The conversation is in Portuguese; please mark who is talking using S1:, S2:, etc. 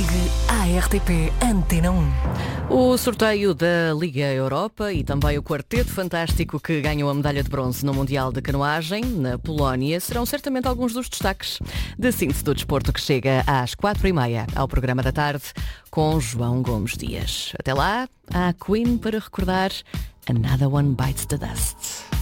S1: Ligue à RTP Antena 1.
S2: O sorteio da Liga Europa e também o quarteto fantástico que ganhou a medalha de bronze no Mundial de Canoagem, na Polónia, serão certamente alguns dos destaques da síntese do desporto que chega às 4h30 ao programa da tarde com João Gomes Dias. Até lá, há a Queen para recordar Another One Bites the Dust.